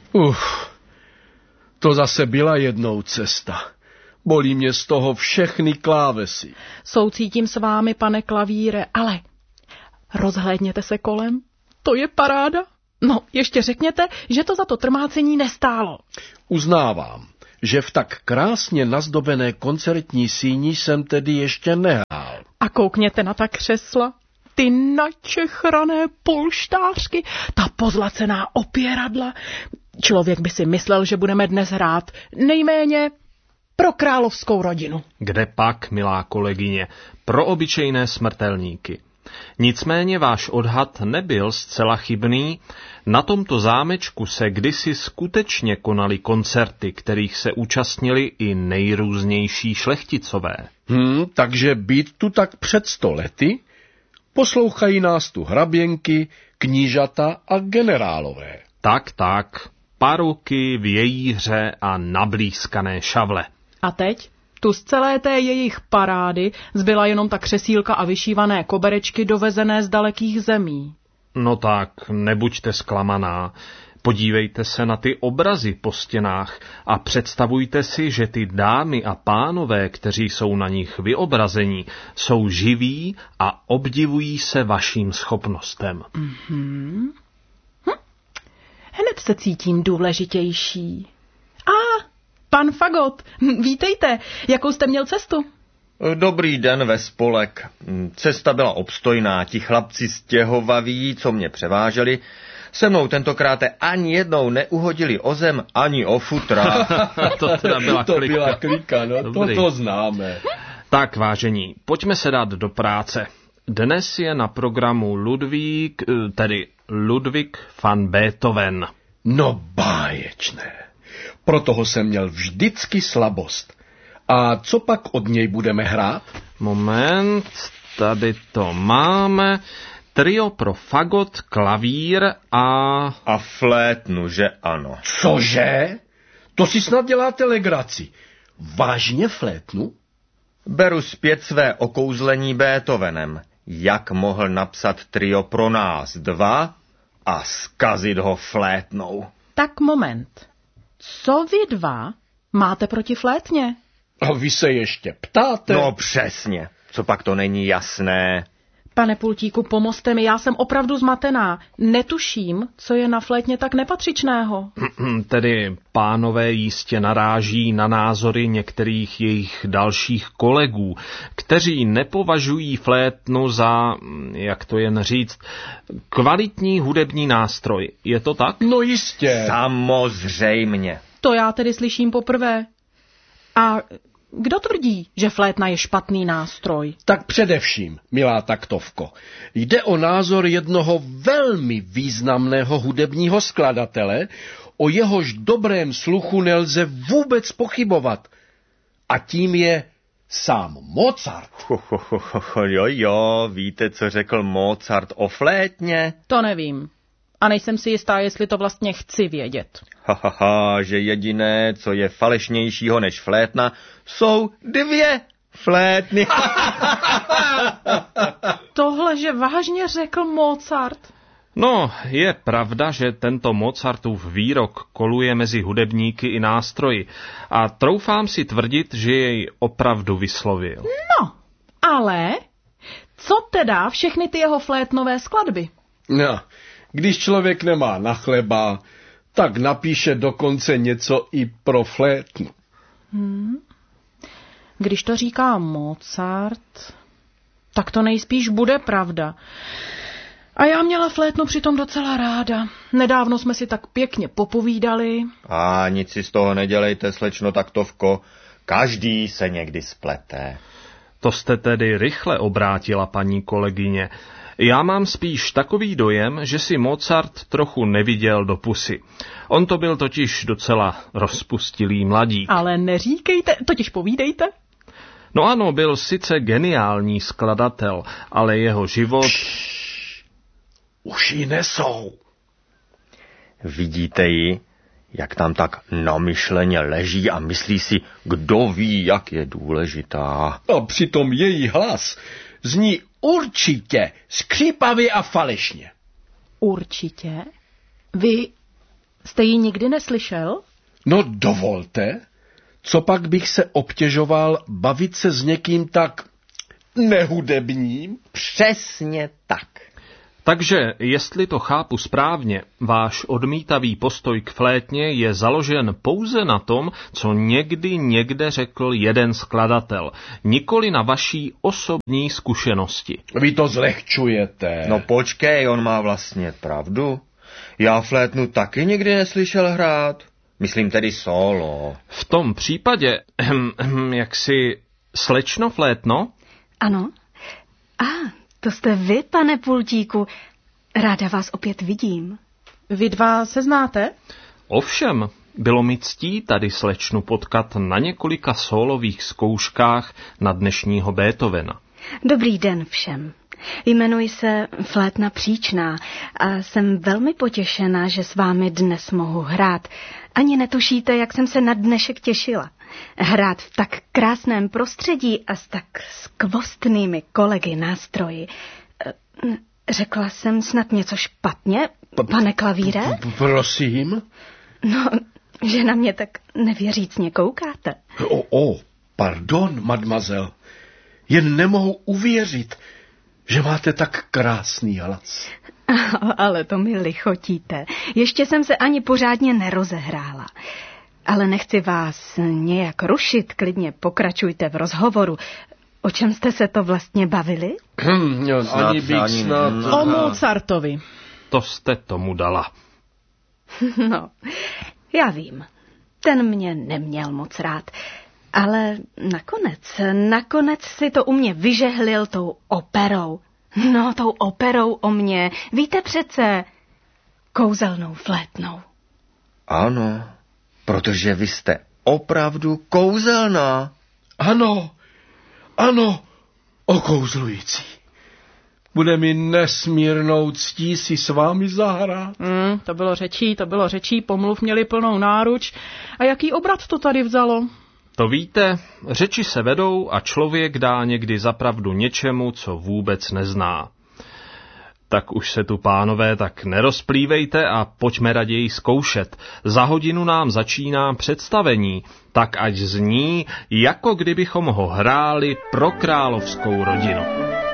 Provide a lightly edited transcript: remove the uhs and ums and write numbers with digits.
To zase byla jednou cesta. Bolí mě z toho všechny klávesy. Soucítím s vámi, pane klavíre, ale rozhlédněte se kolem. To je paráda. No, ještě řekněte, že to za to trmácení nestálo. Uznávám, že v tak krásně nazdobené koncertní síni jsem tedy ještě nehrál. A koukněte na ta křesla, ty načechrané polštářky, ta pozlacená opěradla. Člověk by si myslel, že budeme dnes hrát nejméně pro královskou rodinu. Kde pak, milá kolegyně, pro obyčejné smrtelníky. Nicméně váš odhad nebyl zcela chybný. Na tomto zámečku se kdysi skutečně konaly koncerty, kterých se účastnili i nejrůznější šlechticové. Takže být tu tak před 100 lety, poslouchají nás tu hraběnky, knížata a generálové. Tak, paruky, vějíře a nablízkané šavle. A teď? Tu z celé té jejich parády zbyla jenom ta křesílka a vyšívané koberečky dovezené z dalekých zemí. No tak, nebuďte zklamaná. Podívejte se na ty obrazy po stěnách a představujte si, že ty dámy a pánové, kteří jsou na nich vyobrazení, jsou živí a obdivují se vaším schopnostem. Hned se cítím důležitější. Pan Fagot, vítejte, jakou jste měl cestu? Dobrý den ve spolek. Cesta byla obstojná, ti chlapci stěhovaví, co mě převáželi, se mnou tentokrát ani jednou neuhodili o zem, ani o futra. To teda byla to klika. byla klika, no to známe. Tak, vážení, pojďme se dát do práce. Dnes je na programu Ludwig van Beethoven. No báječné. Pro toho jsem měl vždycky slabost. A co pak od něj budeme hrát? Moment, tady to máme. Trio pro fagot, klavír A flétnu, že ano. Cože? To si snad děláte legraci. Vážně flétnu? Beru zpět své okouzlení Beethovenem. Jak mohl napsat trio pro nás 2 a zkazit ho flétnou? Tak moment. Co vy 2 máte proti flétně? A vy se ještě ptáte? No přesně. Co pak to není jasné? Pane Pultíku, pomozte mi, já jsem opravdu zmatená. Netuším, co je na flétně tak nepatřičného. Tedy pánové jistě naráží na názory některých jejich dalších kolegů, kteří nepovažují flétnu za, jak to jen říct, kvalitní hudební nástroj. Je to tak? No jistě. Samozřejmě. To já tedy slyším poprvé. A kdo tvrdí, že flétna je špatný nástroj? Tak především, milá taktovko, jde o názor jednoho velmi významného hudebního skladatele, o jehož dobrém sluchu nelze vůbec pochybovat. A tím je sám Mozart. Jo, víte, co řekl Mozart o flétně? To nevím. A nejsem si jistá, jestli to vlastně chci vědět. Že jediné, co je falešnějšího než flétna, jsou 2 flétny. Tohle, že vážně řekl Mozart. No, je pravda, že tento Mozartův výrok koluje mezi hudebníky i nástroji a troufám si tvrdit, že jej opravdu vyslovil. No, ale co teda všechny ty jeho flétnové skladby? No, když člověk nemá na chleba, tak napíše dokonce něco i pro flétnu. Když to říká Mozart, tak to nejspíš bude pravda. A já měla flétnu přitom docela ráda. Nedávno jsme si tak pěkně popovídali. A nic si z toho nedělejte, slečno taktovko. Každý se někdy splete. To jste tedy rychle obrátila, paní kolegyně. Já mám spíš takový dojem, že si Mozart trochu neviděl do pusy. On to byl totiž docela rozpustilý mladík. Ale neříkejte, totiž povídejte. No ano, byl sice geniální skladatel, ale jeho život... Už ji nesou. Vidíte ji, jak tam tak namyšleně leží a myslí si, kdo ví, jak je důležitá. A přitom její hlas zní určitě skřípavě a falešně. Určitě? Vy Jste ji nikdy neslyšel? No dovolte, co pak bych se obtěžoval bavit se s někým tak nehudebním? Přesně tak. Takže, jestli to chápu správně, váš odmítavý postoj k flétně je založen pouze na tom, co někdy někde řekl jeden skladatel, nikoli na vaší osobní zkušenosti. Vy to zlehčujete. No počkej, on má vlastně pravdu. Já flétnu taky nikdy neslyšel hrát. Myslím tedy solo. V tom případě, jaksi slečno flétno? Ano. To jste vy, pane Pultíku. Ráda vás opět vidím. Vy dva se znáte? Ovšem, bylo mi ctí tady slečnu potkat na několika sólových zkouškách na dnešního Beethovena. Dobrý den všem. Jmenuji se Flétna Příčná a jsem velmi potěšena, že s vámi dnes mohu hrát. Ani netušíte, jak jsem se na dnešek těšila. Hrát v tak krásném prostředí a s tak skvostnými kolegy nástroji. Řekla jsem snad něco špatně, pane klavíre? Prosím? No, že na mě tak nevěřícně koukáte. Pardon, mademoiselle. Jen nemohu uvěřit, že máte tak krásný hlas. Ale to mi lichotíte. Ještě jsem se ani pořádně nerozehrála. Ale nechci vás nějak rušit, klidně pokračujte v rozhovoru. O čem jste se to vlastně bavili? O Mozartovi. To jste tomu dala. No, já vím. Ten mě neměl moc rád. Ale nakonec si to u mě vyžehlil tou operou. No, tou operou o mě. Víte přece, kouzelnou flétnou. Ano, protože vy jste opravdu kouzelná. Ano, okouzlující. Bude mi nesmírnou ctí si s vámi zahrát. To bylo řečí, pomluv měli plnou náruč. A jaký obrat to tady vzalo? To víte, řeči se vedou a člověk dá někdy zapravdu něčemu, co vůbec nezná. Tak už se tu, pánové, tak nerozplývejte a pojďme raději zkoušet. Za hodinu nám začíná představení, tak ať zní, jako kdybychom ho hráli pro královskou rodinu.